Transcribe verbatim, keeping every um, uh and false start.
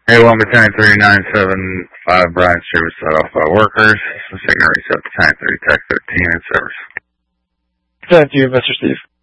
A one Battalion three nine seven five, Bryan Street was set off by workers. Signal reset Battalion three, Tech thirteen in service. Thank you, Mister Steve.